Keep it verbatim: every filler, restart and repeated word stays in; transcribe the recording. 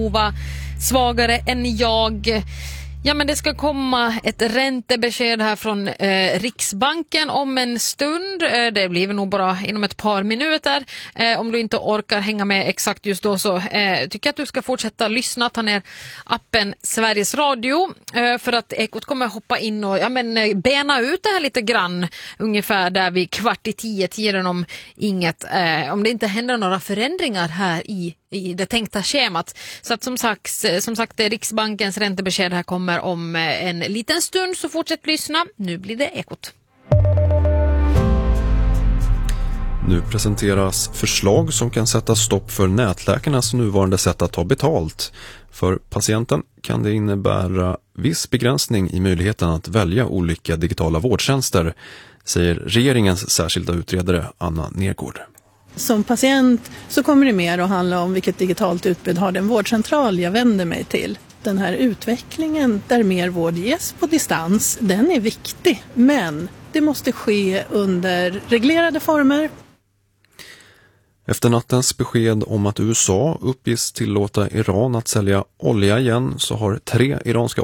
svagare än jag. Ja, men det ska komma ett räntebesked här från eh, Riksbanken om en stund. Eh, det blir nog bara inom ett par minuter. Eh, om du inte orkar hänga med exakt just då så eh, tycker jag att du ska fortsätta lyssna. Ta ner appen Sveriges Radio eh, för att Ekot kommer hoppa in och ja, men, bena ut det här lite grann. Ungefär där vid kvart i tio tiden om inget, eh, om det inte händer några förändringar här i i det tänkta schemat. Så att som sagt, som sagt Riksbankens räntebesked här kommer om en liten stund, så fortsätt lyssna. Nu blir det Ekot. Nu presenteras förslag som kan sätta stopp för nätläkarnas nuvarande sätt att ta betalt. För patienten kan det innebära viss begränsning i möjligheten att välja olika digitala vårdtjänster, säger regeringens särskilda utredare Anna Nergård. Som patient så kommer det mer att handla om vilket digitalt utbud har den vårdcentral jag vänder mig till. Den här utvecklingen där mer vård ges på distans, den är viktig, men det måste ske under reglerade former. Efter nattens besked om att U S A uppges tillåta Iran att sälja olja igen så har tre iranska